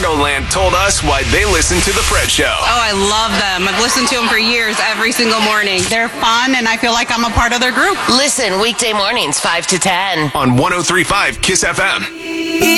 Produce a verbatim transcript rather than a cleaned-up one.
Chicagoland told us why they listen to The Fred Show. Oh, I love them. I've listened to them for years, every single morning. They're fun, and I feel like I'm a part of their group. Listen weekday mornings, five to ten. On one oh three point five KISS F M.